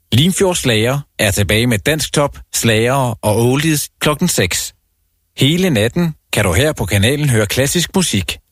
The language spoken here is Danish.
Limfjord Slager er tilbage med dansktop, slagere og oldies klokken 6. Hele natten kan du her på kanalen høre klassisk musik.